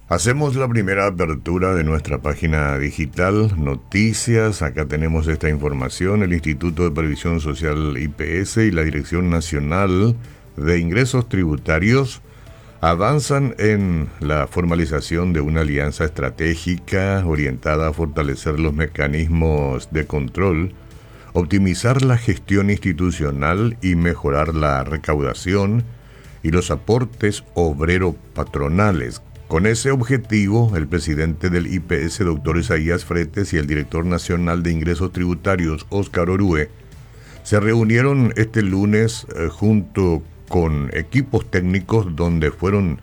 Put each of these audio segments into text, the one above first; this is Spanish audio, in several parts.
Hacemos la primera apertura de nuestra página digital, noticias. Acá tenemos esta información. El Instituto de Previsión Social IPS y la Dirección Nacional de Ingresos Tributarios avanzan en la formalización de una alianza estratégica orientada a fortalecer los mecanismos de control, optimizar la gestión institucional y mejorar la recaudación y los aportes obrero-patronales. Con ese objetivo, el presidente del IPS, doctor Isaías Fretes, y el director nacional de ingresos tributarios, Óscar Orue, se reunieron este lunes junto con equipos técnicos donde fueron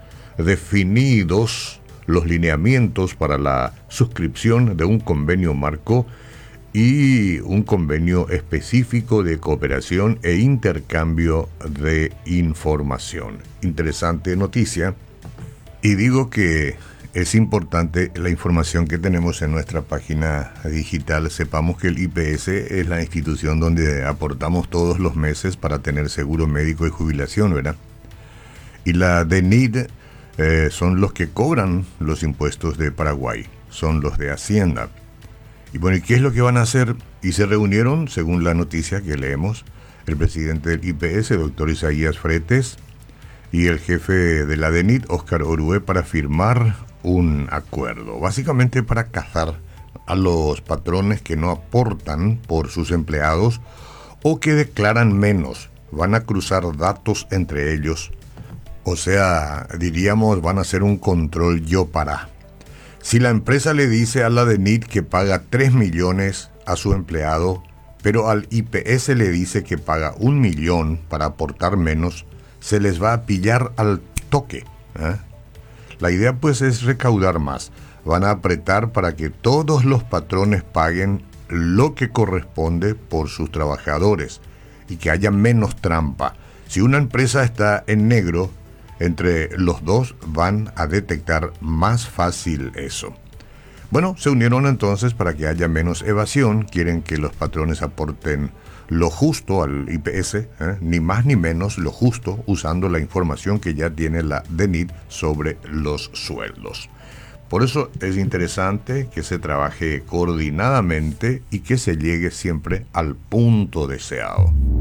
definidos los lineamientos para la suscripción de un convenio marco y un convenio específico de cooperación e intercambio de información. Interesante noticia. Y digo que es importante la información que tenemos en nuestra página digital. Sepamos que el IPS es la institución donde aportamos todos los meses para tener seguro médico y jubilación, ¿verdad? Y la DENIT son los que cobran los impuestos de Paraguay, son los de Hacienda. Y bueno, ¿y qué es lo que van a hacer? Y se reunieron, según la noticia que leemos, el presidente del IPS, doctor Isaías Fretes, y el jefe de la DENIT, Óscar Orue, para firmar un acuerdo, básicamente para cazar a los patrones que no aportan por sus empleados o que declaran menos. Van a cruzar datos entre ellos, o sea, diríamos, van a hacer un control yo para. Si la empresa le dice a la DENIT que paga 3 millones a su empleado, pero al IPS le dice que paga 1 millón para aportar menos, se les va a pillar al toque, ¿eh? La idea pues es recaudar más. Van a apretar para que todos los patrones paguen lo que corresponde por sus trabajadores y que haya menos trampa. Si una empresa está en negro, entre los dos van a detectar más fácil eso. Bueno, se unieron entonces para que haya menos evasión. Quieren que los patrones aporten lo justo al IPS, ni más ni menos lo justo, usando la información que ya tiene la DENIT sobre los sueldos. Por eso es interesante que se trabaje coordinadamente y que se llegue siempre al punto deseado.